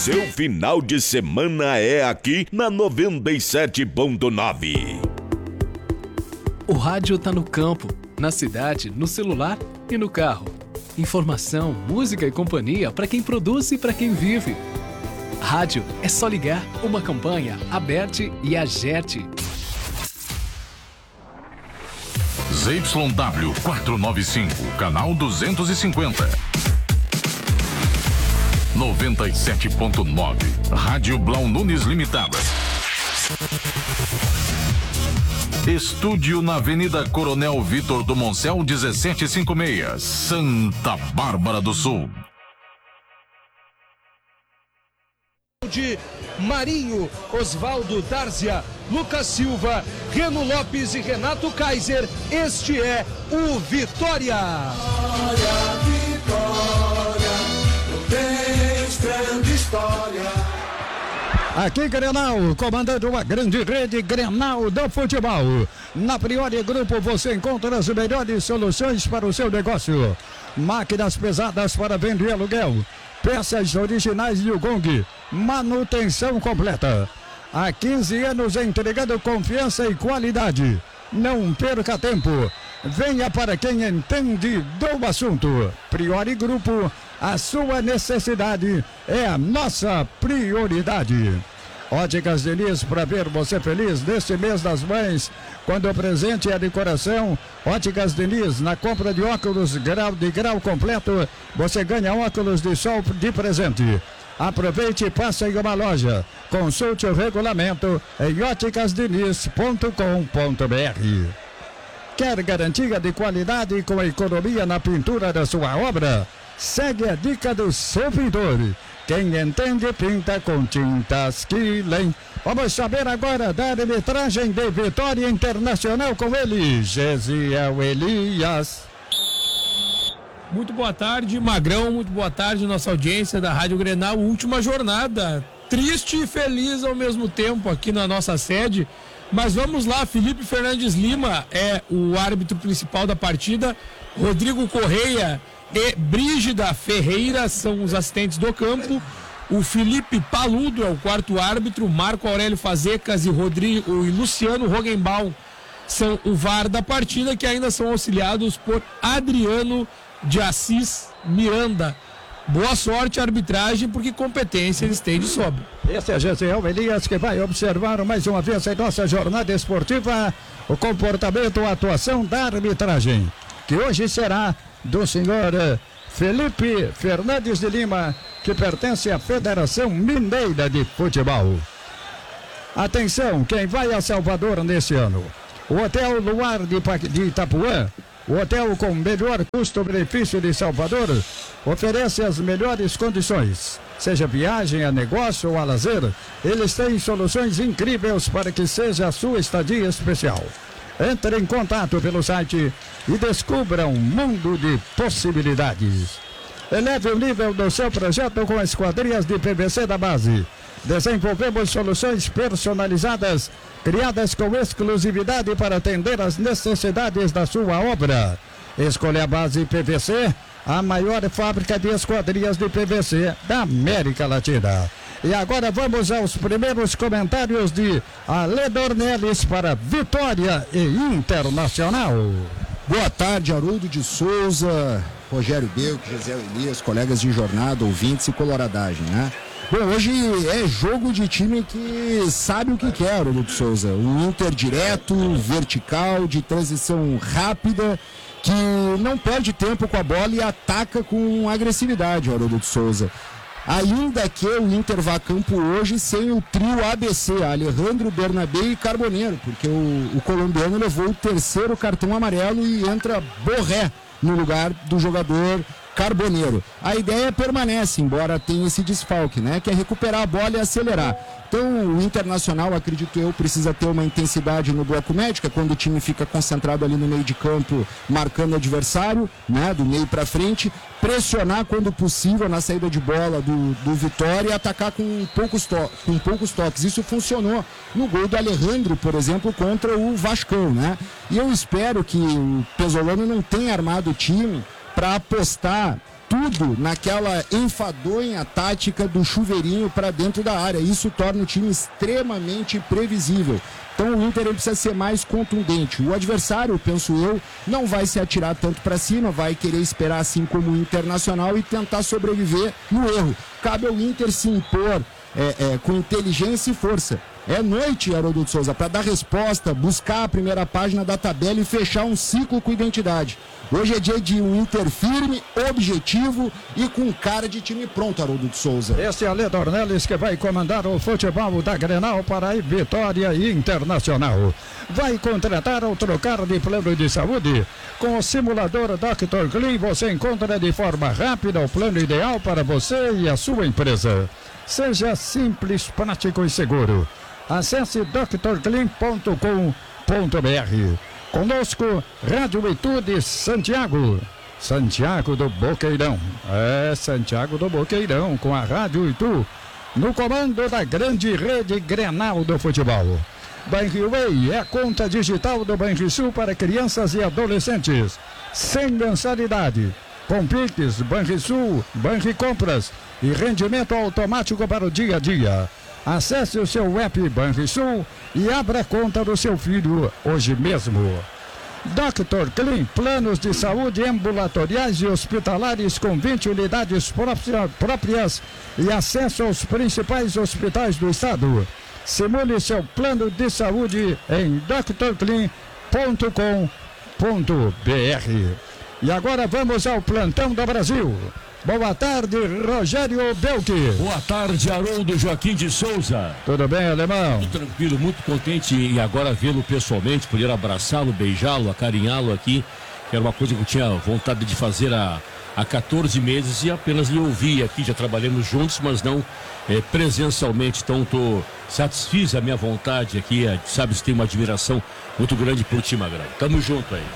seu final de semana é aqui na 97.9. O rádio tá no campo, na cidade, no celular e no carro. Informação, música e companhia para quem produz e para quem vive. Rádio é só ligar, uma campanha, Aberte e Agerte. ZYW 495, canal 250. 97.9, Rádio Blau Nunes Limitada. Estúdio na Avenida Coronel Vitor do Moncel, 1756, Santa Bárbara do Sul. De Marinho, Osvaldo Dárzia, Lucas Silva, Reno Lopes e Renato Kaiser, este é o Vitória. Vitória, não tem grande história. Aqui Grenal, comandando uma grande rede Grenal do futebol. Na Priori Grupo você encontra as melhores soluções para o seu negócio. Máquinas pesadas para venda e aluguel. Peças originais de Gong, manutenção completa. Há 15 anos entregando confiança e qualidade. Não perca tempo. Venha para quem entende do assunto. Priori Grupo, a sua necessidade é a nossa prioridade. Óticas Diniz, para ver você feliz neste mês das mães, quando o presente é de coração. Óticas Diniz, na compra de óculos de grau completo, você ganha óculos de sol de presente. Aproveite e passe em uma loja. Consulte o regulamento em óticasdiniz.com.br. Quer garantia de qualidade com economia na pintura da sua obra? Segue a dica do seu pintor. Quem entende pinta com tintas Killen. Vamos saber agora da arbitragem de Vitória Internacional com ele, Gesiel Elias. Muito boa tarde, Magrão, muito boa tarde, nossa audiência da Rádio Grenal. Última jornada, triste e feliz ao mesmo tempo aqui na nossa sede. Mas vamos lá, Felipe Fernandes Lima é o árbitro principal da partida, Rodrigo Correia e Brígida Ferreira são os assistentes do campo. O Felipe Paludo é o quarto árbitro, Marco Aurélio Fazecas e Luciano Rogenbaum são o VAR da partida, que ainda são auxiliados por Adriano de Assis Miranda. Boa sorte à arbitragem, porque competência eles têm de sobra. Esse é Gesiel Elias, que vai observar mais uma vez em nossa jornada esportiva o comportamento, a atuação da arbitragem, que hoje será do senhor Felipe Fernandes de Lima, que pertence à Federação Mineira de Futebol. Atenção, quem vai a Salvador neste ano? O Hotel Luar de Itapuã, o hotel com melhor custo-benefício de Salvador, oferece as melhores condições. Seja viagem a negócio ou a lazer, eles têm soluções incríveis para que seja a sua estadia especial. Entre em contato pelo site e descubra um mundo de possibilidades. Eleve o nível do seu projeto com as esquadrias de PVC da base. Desenvolvemos soluções personalizadas, criadas com exclusividade para atender às necessidades da sua obra. Escolha a base PVC, a maior fábrica de esquadrias de PVC da América Latina. E agora vamos aos primeiros comentários de Ale Dornelles para Vitória e Internacional. Boa tarde, Haroldo de Souza, Rogério Beco, Gesiel Elias, colegas de jornada, ouvintes e coloradagem, né? Bom, hoje é jogo de time que sabe o que quer, Haroldo de Souza. Um Inter direto, vertical, de transição rápida, que não perde tempo com a bola e ataca com agressividade, Haroldo de Souza. Ainda que o Inter vá a campo hoje sem o trio ABC, Alejandro, Bernabé e Carboneiro, porque o colombiano levou o terceiro cartão amarelo e entra Borré no lugar do jogador Carboneiro. A ideia permanece, embora tenha esse desfalque, né? Que é recuperar a bola e acelerar. Então o Internacional, acredito eu, precisa ter uma intensidade no bloco médio, quando o time fica concentrado ali no meio de campo, marcando o adversário, né? Do meio para frente, pressionar quando possível na saída de bola do Vitória e atacar com poucos toques. Isso funcionou no gol do Alejandro, por exemplo, contra o Vascão, né? E eu espero que o Pesolano não tenha armado o time para apostar tudo naquela enfadonha tática do chuveirinho para dentro da área. Isso torna o time extremamente previsível. Então o Inter precisa ser mais contundente. O adversário, penso eu, não vai se atirar tanto para cima, vai querer esperar assim como o Internacional e tentar sobreviver no erro. Cabe ao Inter se impor com inteligência e força. É noite, Haroldo de Souza, para dar resposta, buscar a primeira página da tabela e fechar um ciclo com identidade. Hoje é dia de um Inter firme, objetivo e com cara de time pronto, Haroldo de Souza. Este é Ale Dornelles que vai comandar o futebol da Grenal para a Vitória Internacional. Vai contratar ou trocar de plano de saúde? Com o simulador Dr. Clean você encontra de forma rápida o plano ideal para você e a sua empresa. Seja simples, prático e seguro. Acesse drclean.com.br. Conosco, Rádio Itu de Santiago. Santiago do Boqueirão. Santiago do Boqueirão com a Rádio Itu. No comando da grande rede Grenal do futebol. Banriway é a conta digital do Banrisul para crianças e adolescentes. Sem mensalidade. Com Pix, Banrisul, Banricompras e rendimento automático para o dia a dia. Acesse o seu app Banrisul e abra a conta do seu filho hoje mesmo. Dr. Clean, planos de saúde ambulatoriais e hospitalares com 20 unidades próprias e acesso aos principais hospitais do estado. Simule seu plano de saúde em drclean.com.br. E agora vamos ao plantão do Brasil. Boa tarde, Rogério Belk. Boa tarde, Haroldo Joaquim de Souza. Tudo bem, alemão? Tudo tranquilo, muito contente em agora vê-lo pessoalmente, poder abraçá-lo, beijá-lo, acarinhá-lo aqui, que era uma coisa que eu tinha vontade de fazer há 14 meses e apenas lhe ouvi aqui, já trabalhamos juntos, mas não presencialmente, então satisfiz a minha vontade aqui, sabe, tem uma admiração muito grande por ti, Magrão. Tamo junto aí.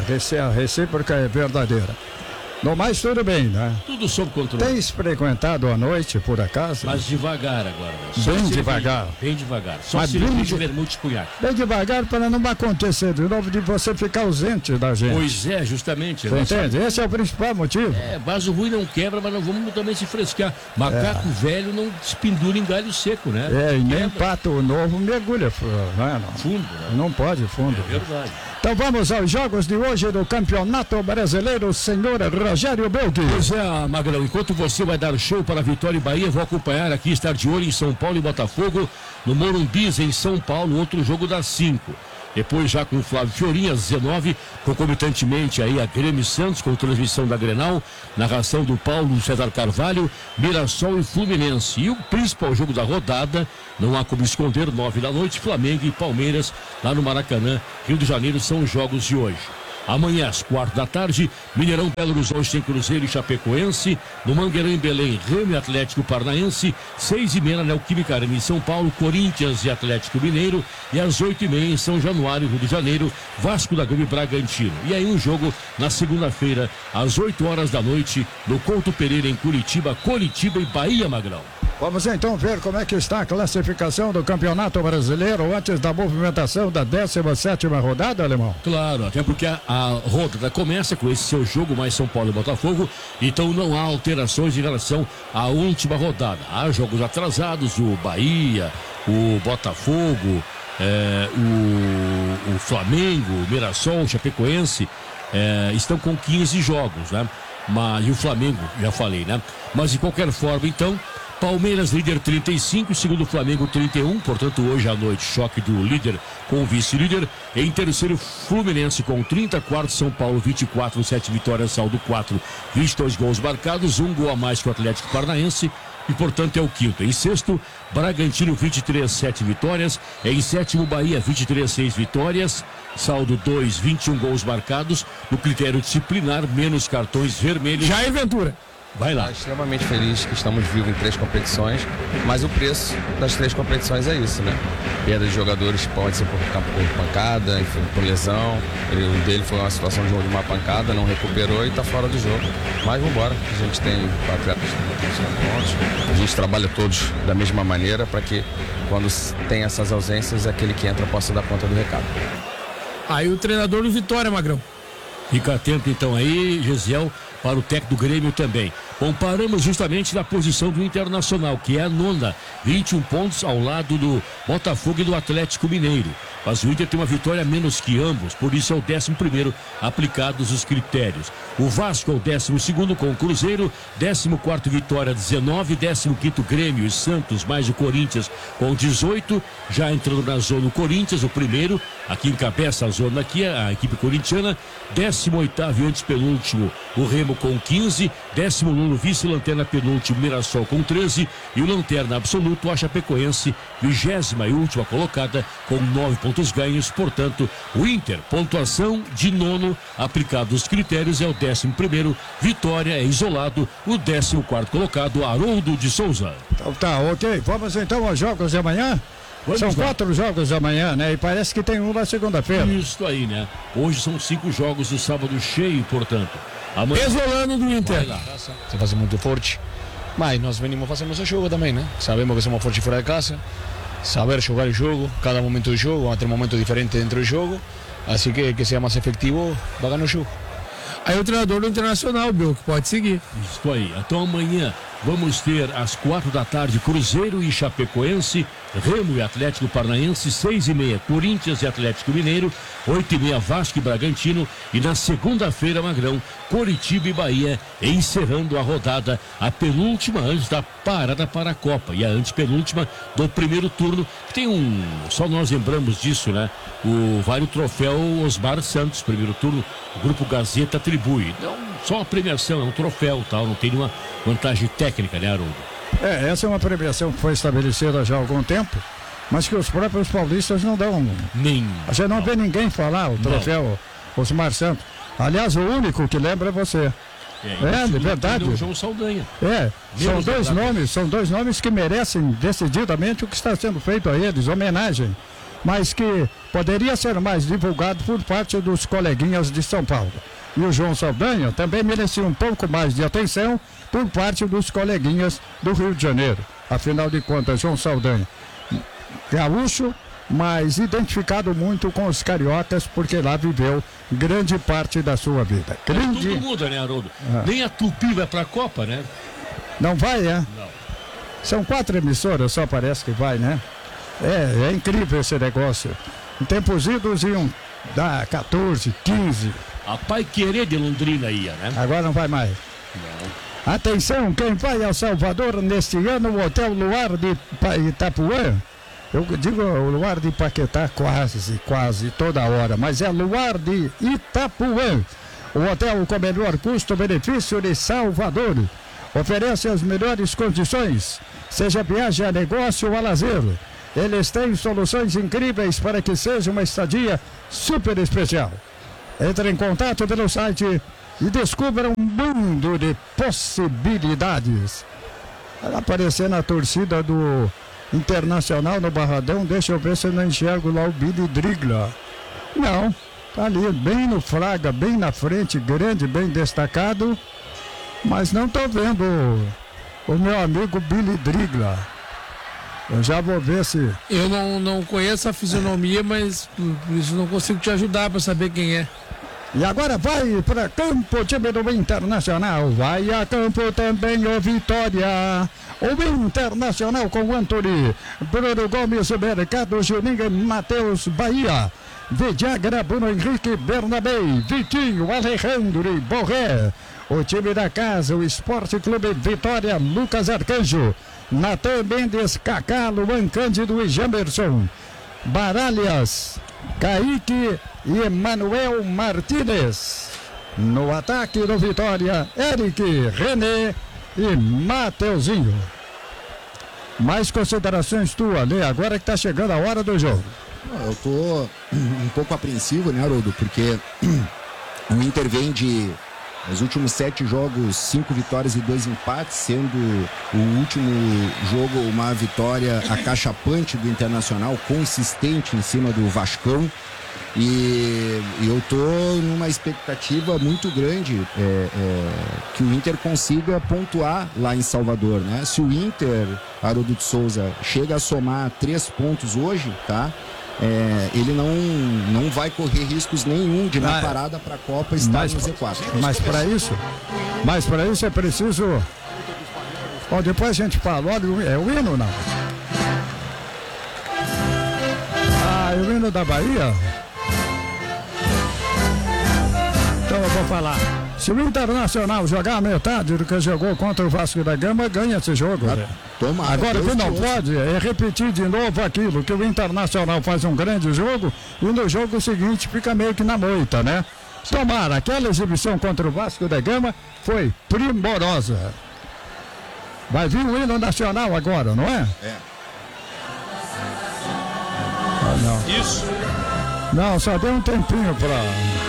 A recíproca é verdadeira. No mais, tudo bem, né? Tudo sob controle. Tens frequentado à noite, por acaso? Mas devagar agora. Bem devagar. Bem devagar. Só cerveja, vermute e conhaque. Bem devagar para não acontecer de novo de você ficar ausente da gente. Pois é, justamente. Você entende? Esse é o principal motivo. Vaso ruim não quebra, mas não vamos também se fresquear. Macaco velho não se pendura em galho seco, né? E nem pato novo mergulha, não. Fundo, né? Não pode fundo. É verdade. Então vamos aos jogos de hoje do Campeonato Brasileiro, senhor Rogério Belk. Pois é, Magrão, enquanto você vai dar show para Vitória e Bahia, vou acompanhar aqui, estar de olho em São Paulo e Botafogo, no Morumbi, em São Paulo, outro jogo das 5. Depois já com o Flávio Fiorinha, às 19, concomitantemente aí a Grêmio Santos, com transmissão da Grenal, narração do Paulo César Carvalho, Mirassol e Fluminense. E o principal jogo da rodada, não há como esconder, 9 da noite, Flamengo e Palmeiras, lá no Maracanã, Rio de Janeiro, são os jogos de hoje. Amanhã, às 4 da tarde, Mineirão, Belo Horizonte tem Cruzeiro e Chapecoense. No Mangueirão, em Belém, Remo e Atlético Paranaense. 6h30 na Neoquímica Arena em São Paulo, Corinthians e Atlético Mineiro. E às 8h30 em São Januário, Rio de Janeiro, Vasco da Gama e Bragantino. E aí um jogo na segunda-feira, às 8 horas da noite, no Couto Pereira, em Curitiba e Bahia, Magrão. Vamos então ver como é que está a classificação do Campeonato Brasileiro antes da movimentação da 17ª rodada, alemão? Claro, até porque a rodada começa com esse seu jogo mais São Paulo e Botafogo, então não há alterações em relação à última rodada. Há jogos atrasados, o Bahia, o Botafogo, o Flamengo, o Mirassol, o Chapecoense estão com 15 jogos, né? E o Flamengo, já falei, né? Mas de qualquer forma, então, Palmeiras líder 35, segundo Flamengo 31, portanto hoje à noite choque do líder com o vice-líder. Em terceiro Fluminense com 30, quarto São Paulo 24, 7 vitórias, saldo 4, 22 gols marcados, um gol a mais que o Atlético Paranaense e portanto é o quinto. Em sexto Bragantino 23, 7 vitórias, em sétimo Bahia 23, 6 vitórias, saldo 2, 21 gols marcados, no critério disciplinar, menos cartões vermelhos. Jair Ventura. Vai lá. Extremamente feliz que estamos vivos em 3 competições, mas o preço das 3 competições é isso, né? Perda de jogadores pode ser por pancada, enfim, por lesão. O dele foi uma situação de uma pancada, não recuperou e está fora do jogo. Mas vamos embora, a gente tem atletas pontos, a gente trabalha todos da mesma maneira para que quando tem essas ausências, aquele que entra possa dar conta do recado. Aí o treinador do Vitória, Magrão. Fica atento então aí, Gesiel, para o técnico do Grêmio também. Bom, paramos justamente na posição do Internacional, que é a 9ª, 21 pontos ao lado do Botafogo e do Atlético Mineiro. Mas o Inter tem uma vitória a menos que ambos, por isso é o 11º, aplicados os critérios. O Vasco é o 12º com o Cruzeiro, 14º vitória 19, 15º Grêmio e Santos, mais o Corinthians com 18, já entrando na zona o Corinthians, o primeiro, aqui encabeça a zona aqui, a equipe corintiana, 18º e antes penúltimo, o Remo com 15, 19º vice-lanterna penúltimo, Mirassol com 13 e o lanterna absoluto, a Chapecoense, 20ª e última colocada com 9 pontos ganhos, portanto, o Inter, pontuação de 9º, aplicado os critérios, é o 11º, Vitória é isolado, o 14º colocado, Haroldo de Souza. Então, tá, ok, vamos então aos jogos de amanhã? São 4 jogos de amanhã, né? E parece que tem um na segunda-feira. Isso aí, né? Hoje são 5 jogos no sábado cheio, portanto. Amanhã... Pesolano do Inter. Se faz muito forte. Mas nós venimos fazendo esse jogo também, né? Sabemos que somos fortes fora de casa. Saber jogar o jogo, cada momento do jogo, vai ter um momento diferente dentro do jogo. Assim que seja mais efetivo, vai ganhar o jogo. Aí o treinador do Internacional, Bill, que pode seguir. Isso aí. Então amanhã vamos ter às 4 da tarde Cruzeiro e Chapecoense, Remo e Atlético Paranaense, 6h30 Corinthians e Atlético Mineiro, 8h30 Vasco e Bragantino e na segunda-feira, Magrão, Coritiba e Bahia, encerrando a rodada, a penúltima antes da parada para a Copa e a antepenúltima do primeiro turno, que tem só nós lembramos disso, né? Vale o troféu Osmar Santos, primeiro turno, o Grupo Gazeta atribui, não só uma premiação, é um troféu, tal, não tem nenhuma vantagem técnica, né, Haroldo? Essa é uma premiação que foi estabelecida já há algum tempo, mas que os próprios paulistas não dão. A gente não vê ninguém falar o troféu Osmar Santos. Aliás, o único que lembra é você. De verdade. O João Saldanha. São dois nomes que merecem decididamente o que está sendo feito a eles, homenagem, mas que poderia ser mais divulgado por parte dos coleguinhas de São Paulo. E o João Saldanha também merecia um pouco mais de atenção por parte dos coleguinhas do Rio de Janeiro. Afinal de contas, João Saldanha, gaúcho, mas identificado muito com os cariocas, porque lá viveu grande parte da sua vida. Tudo muda, né, Haroldo? Nem a Tupi vai pra Copa, né? Não vai, Não. São 4 emissoras, só parece que vai, né? É incrível esse negócio. Em tempos idos iam dar 14, 15. A Paiquerê de Londrina ia, né? Agora não vai mais. Não. Atenção, quem vai a Salvador neste ano, o Hotel Luar de Itapuã. Eu digo o Luar de Paquetá quase toda hora, mas é Luar de Itapuã. O hotel com melhor custo-benefício de Salvador. Oferece as melhores condições, seja viagem a negócio ou a lazer. Eles têm soluções incríveis para que seja uma estadia super especial. Entre em contato pelo site e descubra um mundo de possibilidades. Vai aparecer na torcida do Internacional no Barradão. Deixa eu ver se eu não enxergo lá o Billy Drigla. Não, tá ali bem no Fraga, bem na frente, grande, bem destacado. Mas não tô vendo o meu amigo Billy Drigla. Eu já vou ver se... Eu não conheço a fisionomia, mas por isso não consigo te ajudar para saber quem é. E agora vai para campo o time do Internacional. Vai a campo também o Vitória. O Internacional com o Antony, Bruno Gomes, Mercado, Juninho e Matheus Bahia. Vidagra, Bruno Henrique, Bernabé, Vitinho, Alejandro e Borré. O time da casa, o Esporte Clube Vitória, Lucas Arcanjo, Natan Mendes, Kaká, Luan Cândido e Jamerson. Baralhas, Kaique e Emanuel Martínez. No ataque do Vitória, Eric, René e Mateuzinho. Mais considerações tua, Lê, agora que tá chegando a hora do jogo. Eu tô um pouco apreensivo, né, Haroldo? Porque o Inter vem de... Nos últimos 7 jogos, 5 vitórias e 2 empates, sendo o último jogo uma vitória acachapante do Internacional, consistente em cima do Vascão. E eu tô numa expectativa muito grande que o Inter consiga pontuar lá em Salvador, né? Se o Inter, Haroldo de Souza, chega a somar 3 pontos hoje, tá? ele não vai correr riscos nenhum de na parada para a Copa estar no Z4. Mas para isso é preciso... Ó, depois a gente fala, olha, é o hino, não? Ah, o hino da Bahia? Então eu vou falar. Se o Internacional jogar a metade do que jogou contra o Vasco da Gama, ganha esse jogo. Agora, o que não pode é repetir de novo aquilo, que o Internacional faz um grande jogo e no jogo seguinte fica meio que na moita, né? Tomara, aquela exibição contra o Vasco da Gama foi primorosa. Vai vir o hino nacional agora, não é? Não. Isso. Não, só deu um tempinho pra...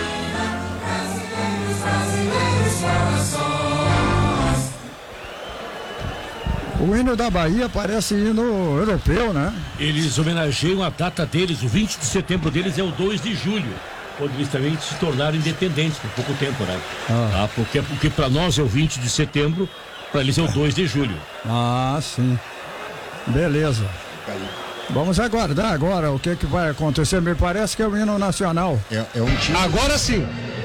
O hino da Bahia parece hino europeu, né? Eles homenageiam a data deles, o 20 de setembro deles é o 2 de julho, quando eles também se tornaram independentes por pouco tempo, né? Porque para nós é o 20 de setembro, para eles é o 2 de julho. Ah, sim. Beleza. Vamos aguardar agora o que vai acontecer. Me parece que é o hino nacional. É um time... Agora sim.